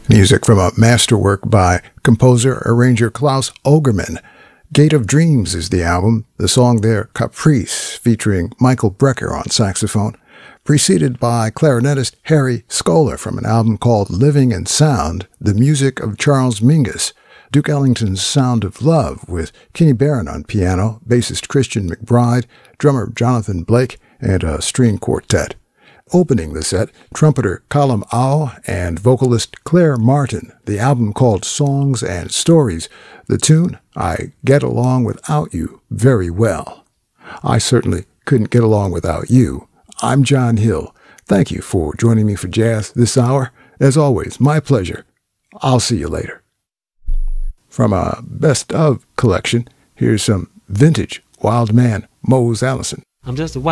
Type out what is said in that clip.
Music from a masterwork by composer-arranger Klaus Ogerman. Gate of Dreams is the album. The song there, Caprice, featuring Michael Brecker on saxophone, preceded by clarinetist Harry Skoller from an album called Living and Sound, the music of Charles Mingus. Duke Ellington's Sound of Love with Kenny Barron on piano, bassist Christian McBride, drummer Jonathan Blake, and a string quartet. Opening the set, trumpeter Colm Au and vocalist Claire Martin, the album called Songs and Stories, the tune, I Get Along Without You Very Well. I certainly couldn't get along without you. I'm John Hill. Thank you for joining me for jazz this hour. As always, my pleasure. I'll see you later. From a best of collection, here's some vintage Wild Man Mose Allison. I'm just a